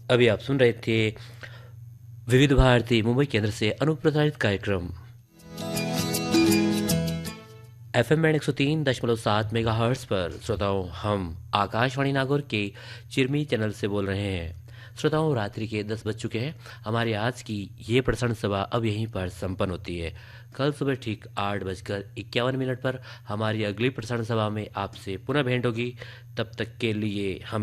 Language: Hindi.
अभी आप सुन रहे थे विविध भारती मुंबई केंद्र से अनुप्रसारित कार्यक्रम एफएम बैंड 103.7 मेगाहर्ट्ज पर। श्रोताओं, हम आकाशवाणी नागौर के चिरमी चैनल से बोल रहे हैं। श्रोताओं, रात्रि के 10 बज चुके हैं। हमारी आज की ये प्रसारण सभा अब यहीं पर संपन्न होती है। कल सुबह ठीक 8:51 पर हमारी अगली प्रसारण सभा में आपसे पुनः भेंट होगी। तब तक के लिए हम